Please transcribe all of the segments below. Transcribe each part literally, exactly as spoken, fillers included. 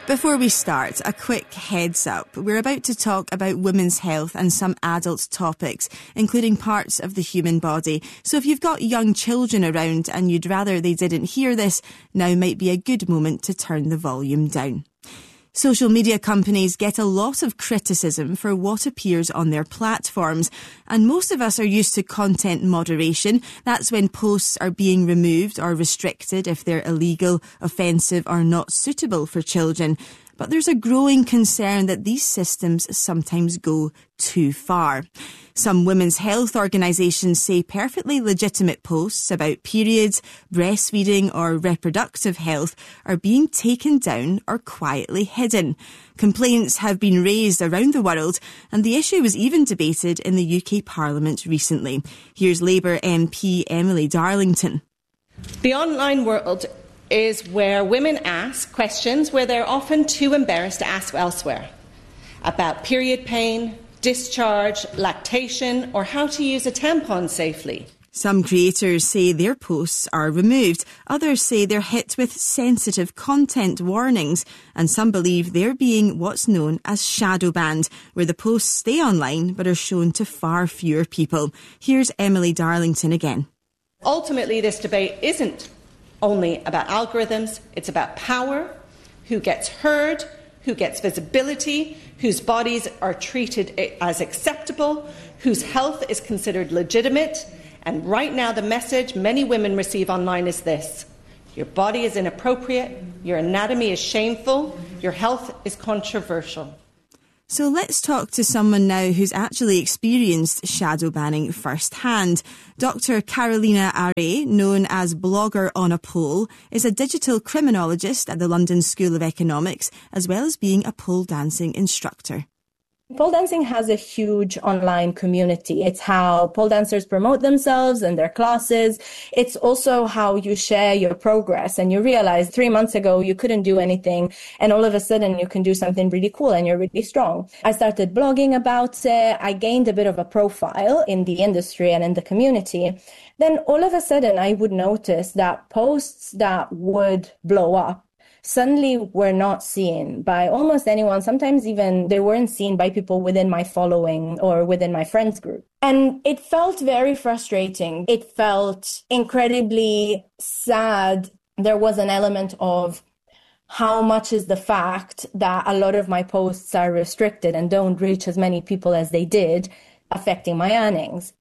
Before we start, a quick heads up. We're about to talk about women's health and some adult topics, including parts of the human body. So if you've got young children around and you'd rather they didn't hear this, now might be a good moment to turn the volume down. Social media companies get a lot of criticism for what appears on their platforms, and most of us are used to content moderation. That's when posts are being removed or restricted if they're illegal, offensive or not suitable for children. But there's a growing concern that these systems sometimes go too far. Some women's health organisations say perfectly legitimate posts about periods, breastfeeding or reproductive health are being taken down or quietly hidden. Complaints have been raised around the world, and the issue was even debated in the U K Parliament recently. Here's Labour M P Emily Darlington. The online world is where women ask questions where they're often too embarrassed to ask elsewhere, about period pain, discharge, lactation, or how to use a tampon safely. Some creators say their posts are removed. Others say they're hit with sensitive content warnings. And some believe they're being what's known as shadow banned, where the posts stay online but are shown to far fewer people. Here's Emily Darlington again. Ultimately, this debate isn't only about algorithms. It's about power, who gets heard, who gets visibility, whose bodies are treated as acceptable, whose health is considered legitimate. And right now, the message many women receive online is this: your body is inappropriate, your anatomy is shameful, your health is controversial. So let's talk to someone now who's actually experienced shadow banning firsthand. Doctor Carolina Array, known as Blogger on a Pole, is a digital criminologist at the London School of Economics, as well as being a pole dancing instructor. Pole dancing has a huge online community. It's how pole dancers promote themselves and their classes. It's also how you share your progress, and you realize three months ago you couldn't do anything, and all of a sudden you can do something really cool and you're really strong. I started blogging about it. I gained a bit of a profile in the industry and in the community. Then all of a sudden I would notice that posts that would blow up suddenly were not seen by almost anyone. Sometimes even they weren't seen by people within my following or within my friends group. And it felt very frustrating. It felt incredibly sad. There was an element of how much is the fact that a lot of my posts are restricted and don't reach as many people as they did, affecting my earnings.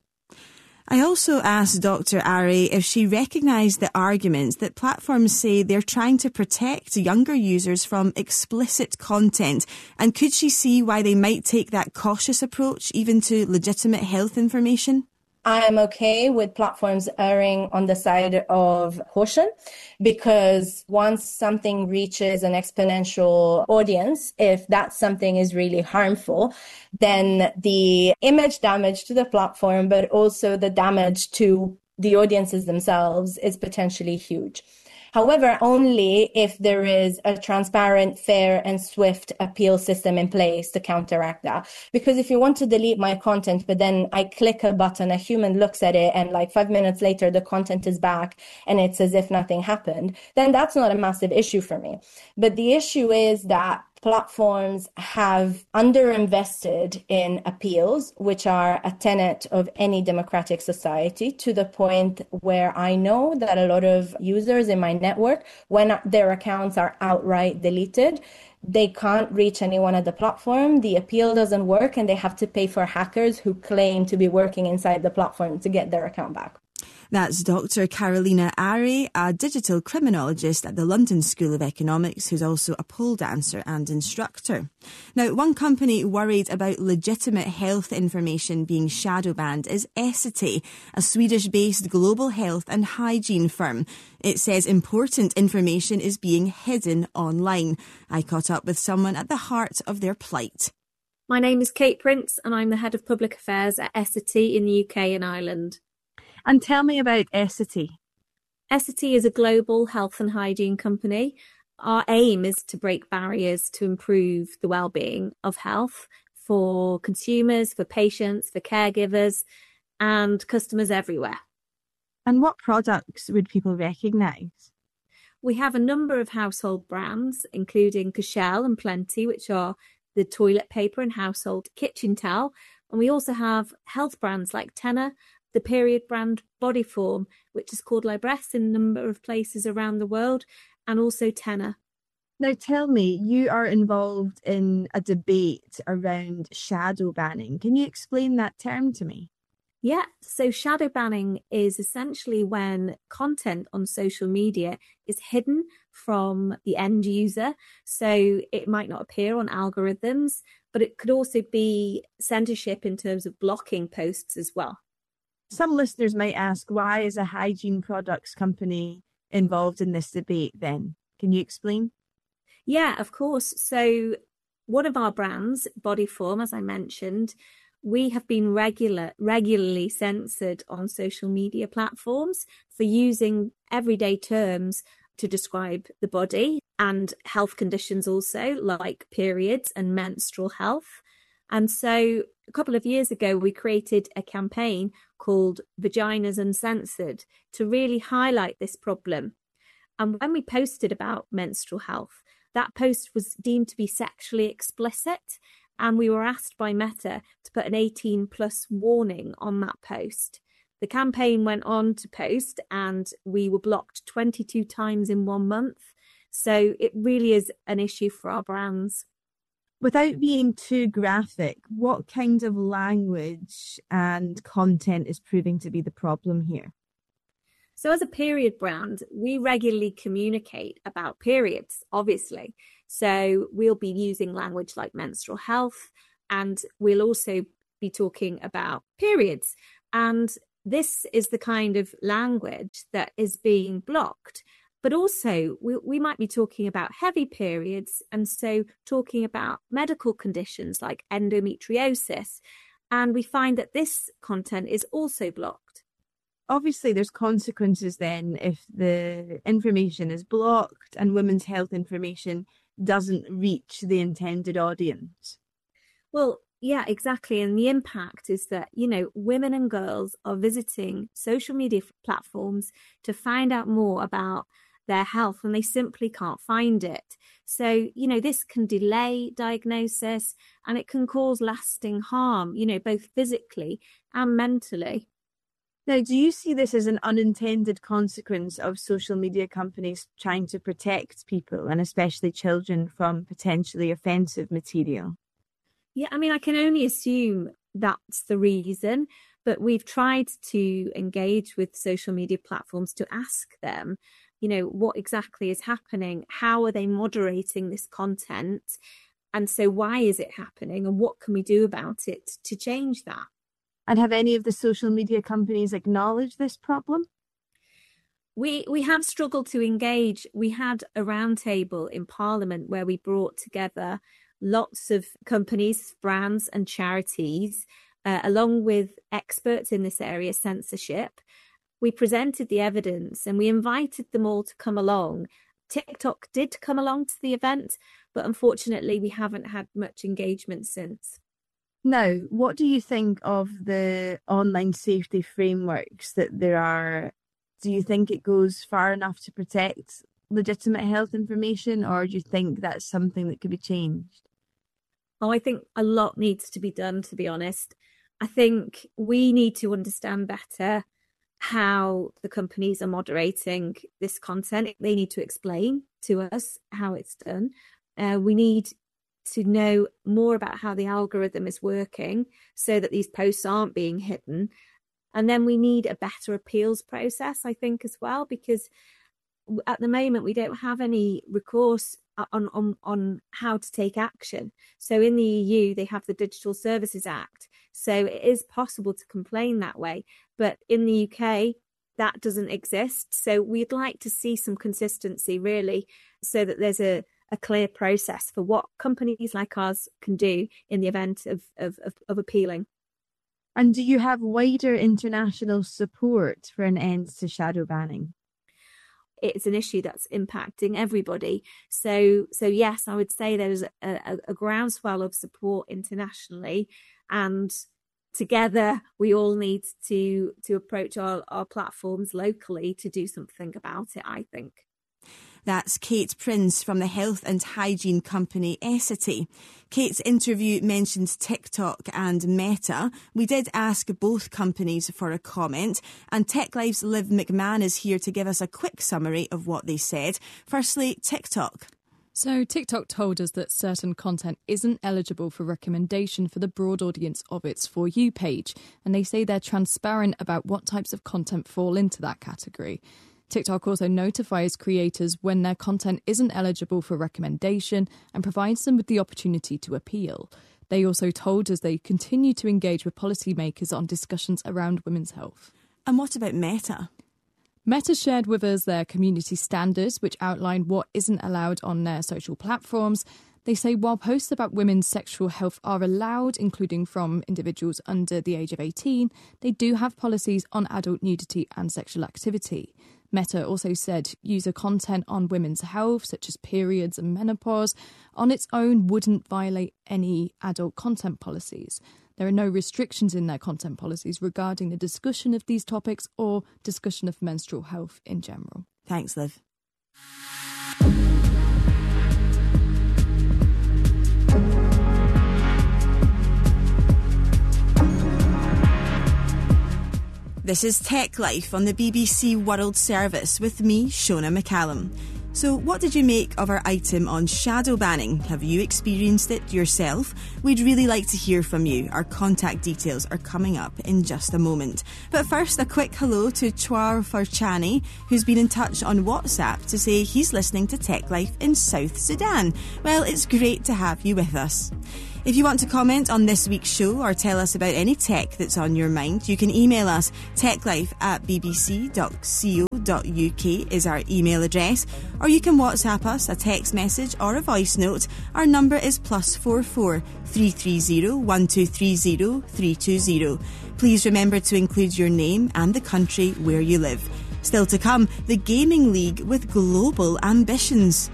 I also asked Doctor Array if she recognised the arguments that platforms say they're trying to protect younger users from explicit content, and could she see why they might take that cautious approach even to legitimate health information? I am okay with platforms erring on the side of caution, because once something reaches an exponential audience, if that something is really harmful, then the image damage to the platform, but also the damage to the audiences themselves, is potentially huge. However, only if there is a transparent, fair and swift appeal system in place to counteract that. Because if you want to delete my content, but then I click a button, a human looks at it, and like five minutes later, the content is back and it's as if nothing happened, then that's not a massive issue for me. But the issue is that platforms have underinvested in appeals, which are a tenet of any democratic society, to the point where I know that a lot of users in my network, when their accounts are outright deleted, they can't reach anyone at the platform, the appeal doesn't work, and they have to pay for hackers who claim to be working inside the platform to get their account back. That's Doctor Carolina Array, a digital criminologist at the London School of Economics, who's also a pole dancer and instructor. Now, one company worried about legitimate health information being shadow banned is Essity, a Swedish-based global health and hygiene firm. It says important information is being hidden online. I caught up with someone at the heart of their plight. My name is Kate Prince and I'm the Head of Public Affairs at Essity in the U K and Ireland. And tell me about Essity. Essity is a global health and hygiene company. Our aim is to break barriers to improve the well-being of health for consumers, for patients, for caregivers and customers everywhere. And what products would people recognise? We have a number of household brands, including Cushelle and Plenty, which are the toilet paper and household kitchen towel. And we also have health brands like Tena, the period brand Bodyform, which is called Libresse in a number of places around the world, and also Tena. Now tell me, you are involved in a debate around shadow banning. Can you explain that term to me? Yeah, so shadow banning is essentially when content on social media is hidden from the end user. So it might not appear on algorithms, but it could also be censorship in terms of blocking posts as well. Some listeners might ask, why is a hygiene products company involved in this debate then? Can you explain? Yeah, of course. So one of our brands, Bodyform, as I mentioned, we have been regular, regularly censored on social media platforms for using everyday terms to describe the body and health conditions also, like periods and menstrual health. And so a couple of years ago, we created a campaign called Vaginas Uncensored to really highlight this problem. And when we posted about menstrual health, that post was deemed to be sexually explicit. And we were asked by Meta to put an eighteen plus warning on that post. The campaign went on to post and we were blocked twenty-two times in one month. So it really is an issue for our brands. Without being too graphic, what kind of language and content is proving to be the problem here? So as a period brand, we regularly communicate about periods, obviously. So we'll be using language like menstrual health, and we'll also be talking about periods. And this is the kind of language that is being blocked. But also we, we might be talking about heavy periods, and so talking about medical conditions like endometriosis. And we find that this content is also blocked. Obviously, there's consequences then if the information is blocked and women's health information doesn't reach the intended audience. Well, yeah, exactly. And the impact is that, you know, women and girls are visiting social media platforms to find out more about their health, and they simply can't find it. So, you know, this can delay diagnosis and it can cause lasting harm, you know, both physically and mentally. Now, do you see this as an unintended consequence of social media companies trying to protect people, and especially children, from potentially offensive material? Yeah, I mean, I can only assume that's the reason, but we've tried to engage with social media platforms to ask them, you know, what exactly is happening? How are they moderating this content? And so why is it happening? And what can we do about it to change that? And have any of the social media companies acknowledged this problem? We we have struggled to engage. We had a roundtable in Parliament where we brought together lots of companies, brands and charities, uh, along with experts in this area, censorship. We presented the evidence and we invited them all to come along. TikTok did come along to the event, but unfortunately we haven't had much engagement since. Now, what do you think of the online safety frameworks that there are? Do you think it goes far enough to protect legitimate health information, or do you think that's something that could be changed? Oh, I think a lot needs to be done, to be honest. I think we need to understand better how the companies are moderating this content. They need to explain to us how it's done. Uh, we need to know more about how the algorithm is working so that these posts aren't being hidden. And then we need a better appeals process, I think, as well, because at the moment we don't have any recourse on, on, on how to take action. So in the E U, they have the Digital Services Act. So it is possible to complain that way. But in the U K, that doesn't exist. So we'd like to see some consistency, really, so that there's a a clear process for what companies like ours can do in the event of, of, of, of appealing. And do you have wider international support for an end to shadow banning? It's an issue that's impacting everybody. So, so yes, I would say there's a, a, a groundswell of support internationally, and together we all need to to approach our, our platforms locally to do something about it, I think. That's Kate Prince from the health and hygiene company Essity. Kate's interview mentions TikTok and Meta. We did ask both companies for a comment, and TechLife's Liv McMahon is here to give us a quick summary of what they said. Firstly, TikTok. So TikTok told us that certain content isn't eligible for recommendation for the broad audience of its For You page, and they say they're transparent about what types of content fall into that category. TikTok also notifies creators when their content isn't eligible for recommendation and provides them with the opportunity to appeal. They also told us they continue to engage with policymakers on discussions around women's health. And what about Meta? Meta shared with us their community standards, which outline what isn't allowed on their social platforms. They say while posts about women's sexual health are allowed, including from individuals under the age of eighteen, they do have policies on adult nudity and sexual activity. Meta also said user content on women's health, such as periods and menopause, on its own wouldn't violate any adult content policies. There are no restrictions in their content policies regarding the discussion of these topics or discussion of menstrual health in general. Thanks, Liv. This is Tech Life on the B B C World Service with me, Shona McCallum. So what did you make of our item on shadow banning? Have you experienced it yourself? We'd really like to hear from you. Our contact details are coming up in just a moment. But first, a quick hello to Chwar Farchani, who's been in touch on WhatsApp to say he's listening to Tech Life in South Sudan. Well, it's great to have you with us. If you want to comment on this week's show or tell us about any tech that's on your mind, you can email us. techlife at bbc dot co dot uk is our email address, or you can WhatsApp us a text message or a voice note. Our number is plus four four three three zero one two three zero three two zero. Please remember to include your name and the country where you live. Still to come, the Gaming League with global ambitions.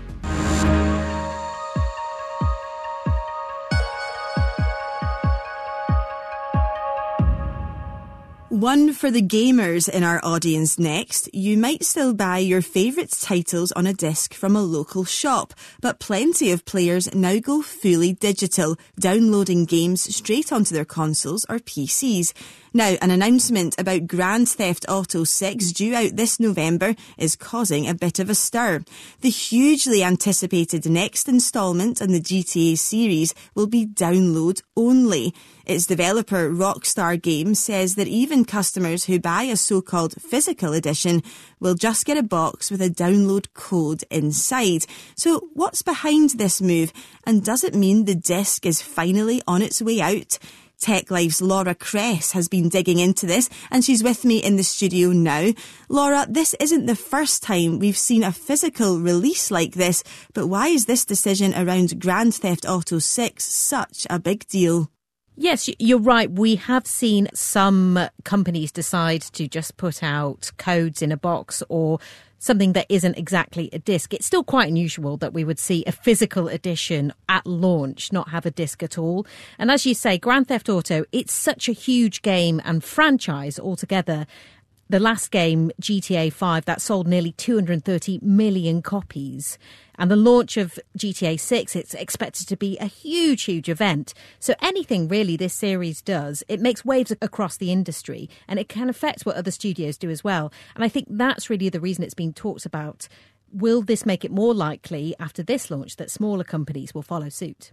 One for the gamers in our audience next. You might still buy your favourite titles on a disc from a local shop, but plenty of players now go fully digital, downloading games straight onto their consoles or P Cs. Now, an announcement about Grand Theft Auto six due out this November is causing a bit of a stir. The hugely anticipated next instalment in the G T A series will be download only. Its developer Rockstar Games says that even customers who buy a so-called physical edition will just get a box with a download code inside. So what's behind this move, and does it mean the disc is finally on its way out? Tech Life's Laura Kress has been digging into this, and she's with me in the studio now. Laura, this isn't the first time we've seen a physical release like this, but why is this decision around Grand Theft Auto six such a big deal? Yes, you're right. We have seen some companies decide to just put out codes in a box or something that isn't exactly a disc. It's still quite unusual that we would see a physical edition at launch not have a disc at all. And as you say, Grand Theft Auto, it's such a huge game and franchise altogether. The last game, G T A five, that sold nearly two hundred thirty million copies. And the launch of G T A six, it's expected to be a huge, huge event. So anything really this series does, it makes waves across the industry, and it can affect what other studios do as well. And I think that's really the reason it's been talked about. Will this make it more likely after this launch that smaller companies will follow suit?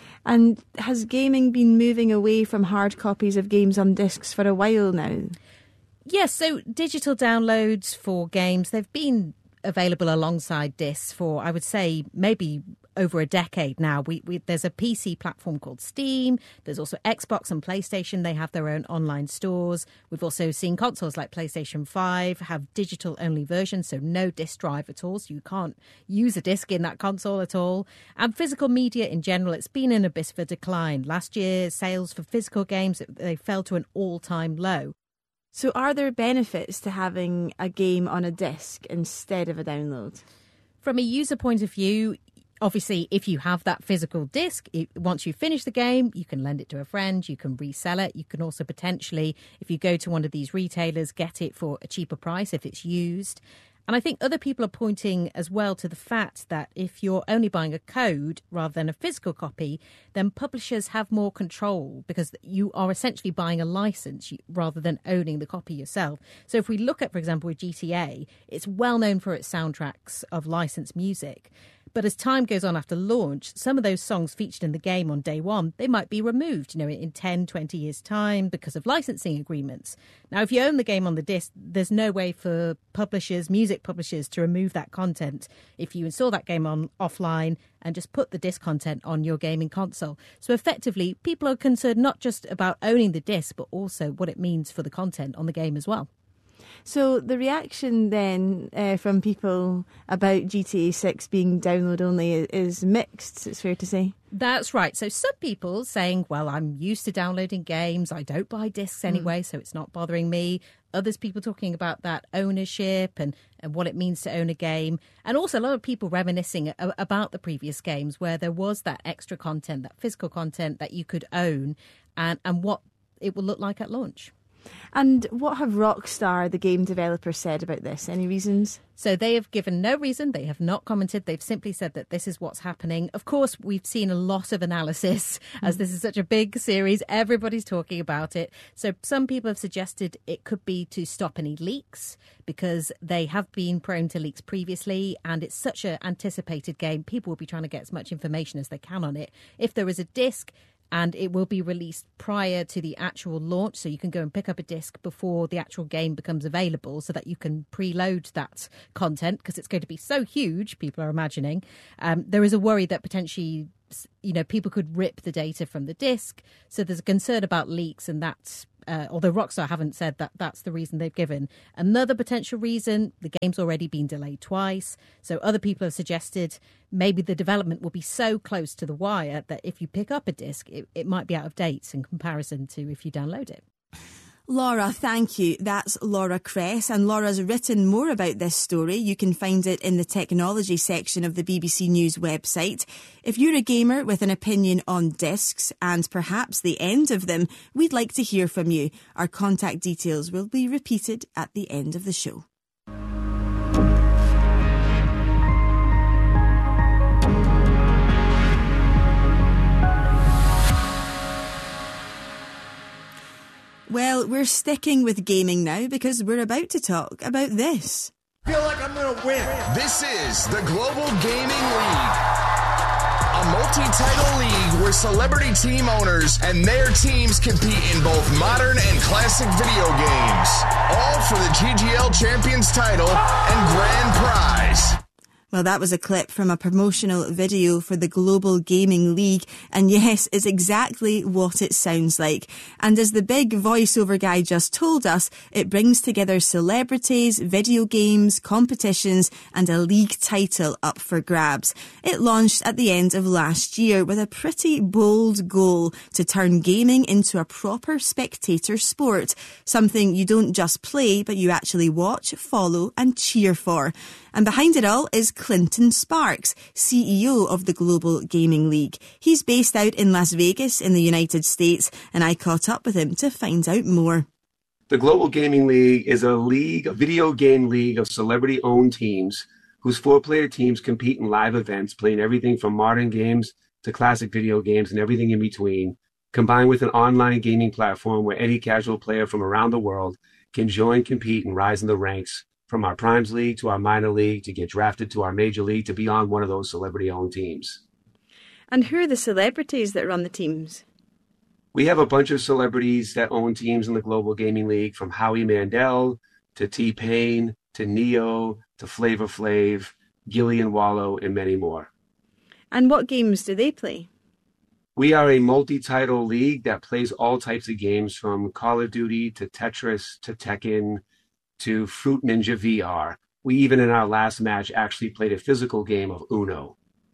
And has gaming been moving away from hard copies of games on discs for a while now? Yes, so digital downloads for games, they've been available alongside discs for, I would say, maybe over a decade now. We, we there's a P C platform called Steam. There's also Xbox and PlayStation. They have their own online stores. We've also seen consoles like PlayStation five have digital-only versions, so no disc drive at all. So you can't use a disc in that console at all. And physical media in general, it's been in a bit of a decline. Last year, sales for physical games, they fell to an all-time low. So are there benefits to having a game on a disc instead of a download? From a user point of view, obviously, if you have that physical disc, it, once you finish the game, you can lend it to a friend, you can resell it. You can also potentially, if you go to one of these retailers, get it for a cheaper price if it's used. And I think other people are pointing as well to the fact that if you're only buying a code rather than a physical copy, then publishers have more control because you are essentially buying a license rather than owning the copy yourself. So if we look at, for example, with G T A, it's well known for its soundtracks of licensed music. But as time goes on after launch, some of those songs featured in the game on day one, they might be removed, you know, in ten, twenty years' time because of licensing agreements. Now, if you own the game on the disc, there's no way for publishers, music publishers, to remove that content if you install that game on offline and just put the disc content on your gaming console. So effectively, people are concerned not just about owning the disc, but also what it means for the content on the game as well. So the reaction then uh, from people about G T A six being download only is mixed, it's fair to say. That's right. So some people saying, well, I'm used to downloading games. I don't buy discs anyway, mm. so it's not bothering me. Others people talking about that ownership and, and what it means to own a game. And also a lot of people reminiscing a, about the previous games where there was that extra content, that physical content that you could own and, and what it will look like at launch. And what have Rockstar, the game developer, said about this? Any reasons? So they have given no reason. They have not commented. They've simply said that this is what's happening. Of course, we've seen a lot of analysis as this is such a big series. Everybody's talking about it. So some people have suggested it could be to stop any leaks because they have been prone to leaks previously. And it's such an anticipated game. People will be trying to get as much information as they can on it. If there is a disc, and it will be released prior to the actual launch. So you can go and pick up a disc before the actual game becomes available so that you can preload that content because it's going to be so huge, people are imagining. Um, there is a worry that potentially, you know, people could rip the data from the disc. So there's a concern about leaks and that's Uh, although Rockstar haven't said that that's the reason they've given. Another potential reason, the game's already been delayed twice. So other people have suggested maybe the development will be so close to the wire that if you pick up a disc, it, it might be out of date in comparison to if you download it. Laura, thank you. That's Laura Kress, and Laura's written more about this story. You can find it in the technology section of the B B C News website. If you're a gamer with an opinion on discs and perhaps the end of them, we'd like to hear from you. Our contact details will be repeated at the end of the show. Well, we're sticking with gaming now because we're about to talk about this. Feel like I'm going to win. This is the Global Gaming League, a multi-title league where celebrity team owners and their teams compete in both modern and classic video games, all for the G G L Champions title and grand prize. Well, that was a clip from a promotional video for the Global Gaming League. And yes, it's exactly what it sounds like. And as the big voiceover guy just told us, it brings together celebrities, video games, competitions, and a league title up for grabs. It launched at the end of last year with a pretty bold goal to turn gaming into a proper spectator sport. Something you don't just play, but you actually watch, follow, and cheer for. And behind it all is Clinton Sparks, C E O of the Global Gaming League. He's based out in Las Vegas in the United States, and I caught up with him to find out more. The Global Gaming League is a league, a video game league of celebrity-owned teams whose four-player teams compete in live events, playing everything from modern games to classic video games and everything in between, combined with an online gaming platform where any casual player from around the world can join, compete, and rise in the ranks, from our Primes League to our minor league, to get drafted to our major league, to be on one of those celebrity-owned teams. And who are the celebrities that run the teams? We have a bunch of celebrities that own teams in the Global Gaming League, from Howie Mandel to T-Pain to Neo to Flavor Flav, Gillian Wallow, and many more. And what games do they play? We are a multi-title league that plays all types of games, from Call of Duty to Tetris to Tekken to Fruit Ninja V R. We even in our last match actually played a physical game of Uno.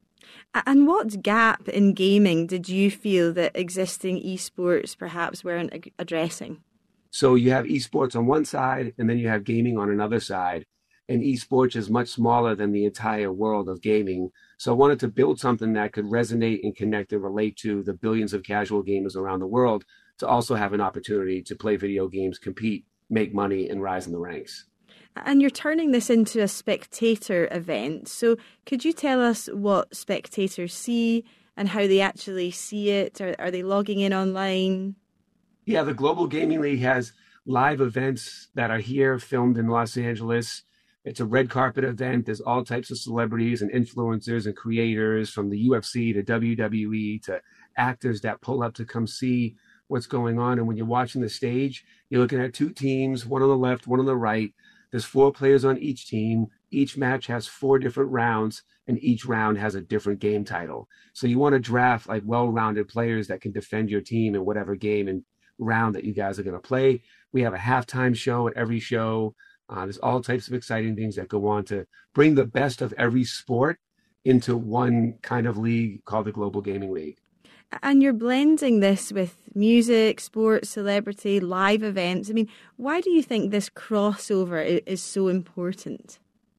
And what gap in gaming did you feel that existing esports perhaps weren't addressing? So you have esports on one side and then you have gaming on another side. And esports is much smaller than the entire world of gaming. So I wanted to build something that could resonate and connect and relate to the billions of casual gamers around the world to also have an opportunity to play video games, compete, make money, and rise in the ranks. And you're turning this into a spectator event. So could you tell us what spectators see and how they actually see it? Are, are they logging in online? Yeah, the Global Gaming League has live events that are here, filmed in Los Angeles. It's a red carpet event. There's all types of celebrities and influencers and creators, from the U F C to W W E to actors that pull up to come see what's going on. And when you're watching the stage, you're looking at two teams, one on the left, one on the right. There's four players on each team. Each match has four different rounds, and each round has a different game title. So you want to draft like well-rounded players that can defend your team in whatever game and round that you guys are going to play. We have a halftime show at every show. Uh, there's all types of exciting things that go on to bring the best of every sport into one kind of league called the Global Gaming League. And you're blending this with music, sports, celebrity, live events. I mean, why do you think this crossover is so important?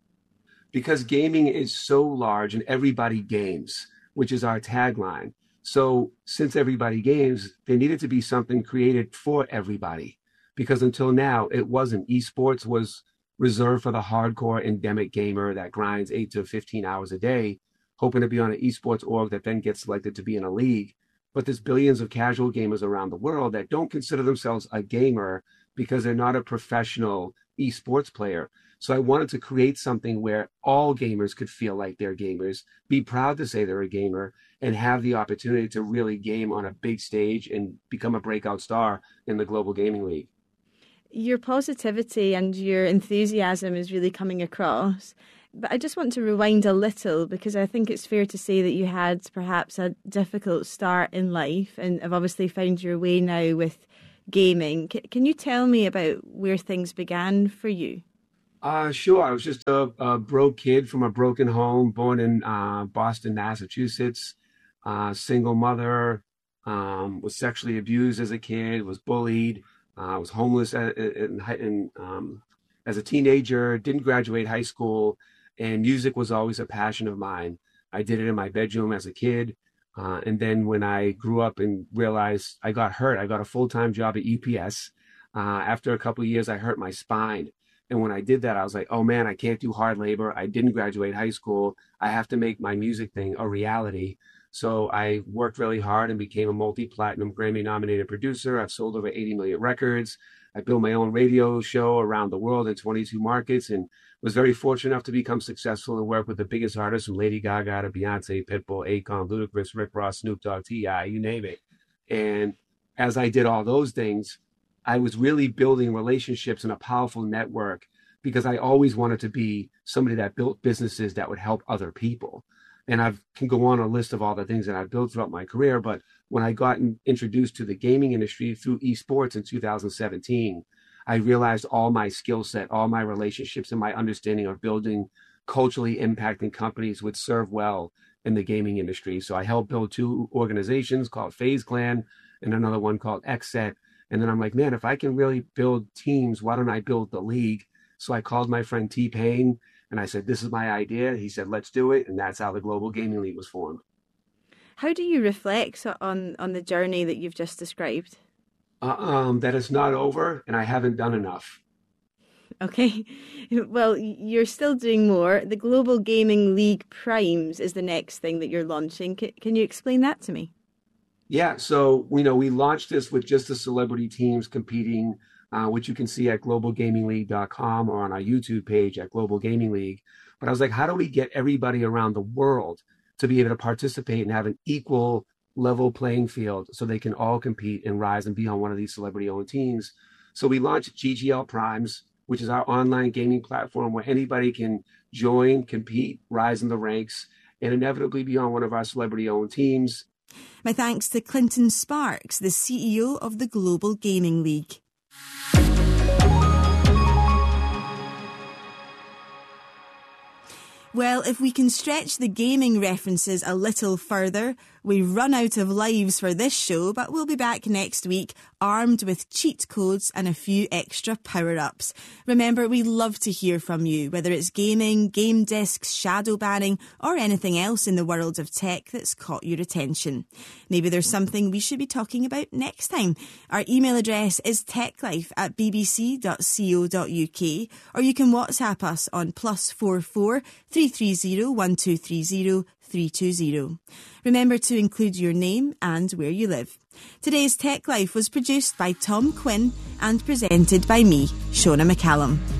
Because gaming is so large and everybody games, which is our tagline. So since everybody games, there needed to be something created for everybody. Because until now, it wasn't. Esports was reserved for the hardcore endemic gamer that grinds eight to fifteen hours a day, hoping to be on an esports org that then gets selected to be in a league. But there's billions of casual gamers around the world that don't consider themselves a gamer because they're not a professional esports player. So I wanted to create something where all gamers could feel like they're gamers, be proud to say they're a gamer, and have the opportunity to really game on a big stage and become a breakout star in the Global Gaming League. Your positivity and your enthusiasm is really coming across. But I just want to rewind a little, because I think it's fair to say that you had perhaps a difficult start in life and have obviously found your way now with gaming. C- can you tell me about where things began for you? Uh, sure. I was just a, a broke kid from a broken home, born in uh, Boston, Massachusetts, uh, single mother, um, was sexually abused as a kid, was bullied, uh, was homeless at, in, in, um, as a teenager, didn't graduate high school. And music was always a passion of mine. I did it in my bedroom as a kid. Uh, and then when I grew up and realized I got hurt, I got a full-time job at U P S. Uh, after a couple of years, I hurt my spine. And when I did that, I was like, oh man, I can't do hard labor. I didn't graduate high school. I have to make my music thing a reality. So I worked really hard and became a multi-platinum Grammy-nominated producer. I've sold over eighty million records. I built my own radio show around the world in twenty-two markets, and was very fortunate enough to become successful and work with the biggest artists, from Lady Gaga to Beyonce, Pitbull, Akon, Ludacris, Rick Ross, Snoop Dogg, T I, you name it. And as I did all those things, I was really building relationships and a powerful network, because I always wanted to be somebody that built businesses that would help other people. And I can go on a list of all the things that I've built throughout my career. But when I got introduced to the gaming industry through esports in two thousand seventeen, I realized all my skill set, all my relationships, and my understanding of building culturally impacting companies would serve well in the gaming industry. So I helped build two organizations called FaZe Clan and another one called X S E T. And then I'm like, man, if I can really build teams, why don't I build the league? So I called my friend T-Pain and I said, this is my idea. He said, let's do it. And that's how the Global Gaming League was formed. How do you reflect on, on the journey that you've just described? Uh, um, that it's not over and I haven't done enough. Okay. Well, you're still doing more. The Global Gaming League Primes is the next thing that you're launching. C- can you explain that to me? Yeah. So, you know, we launched this with just the celebrity teams competing, uh, which you can see at global gaming league dot com or on our YouTube page at Global Gaming League. But I was like, how do we get everybody around the world to be able to participate and have an equal level playing field so they can all compete and rise and be on one of these celebrity-owned teams? So we launched G G L Primes, which is our online gaming platform where anybody can join, compete, rise in the ranks, and inevitably be on one of our celebrity-owned teams. My thanks to Clinton Sparks, the C E O of the Global Gaming League. Well, if we can stretch the gaming references a little further, we run out of lives for this show, but we'll be back next week armed with cheat codes and a few extra power-ups. Remember, we love to hear from you, whether it's gaming, game discs, shadow banning, or anything else in the world of tech that's caught your attention. Maybe there's something we should be talking about next time. Our email address is techlife at bbc dot co dot uk, or you can WhatsApp us on plus four four three three zero one two three zero three two zero. Remember to include your name and where you live. Today's Tech Life was produced by Tom Quinn and presented by me, Shona McCallum.